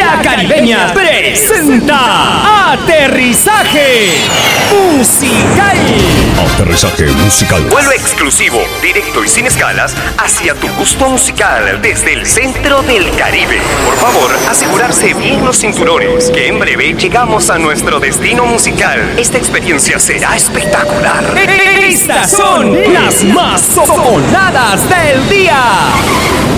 La Caribeña presenta Aterrizaje Musical. Aterrizaje musical. Vuelo exclusivo, directo y sin escalas hacia tu gusto musical desde el centro del Caribe. Por favor, asegurarse bien los cinturones, que en breve llegamos a nuestro destino musical. Esta experiencia será espectacular. Estas son las más sonadas del día.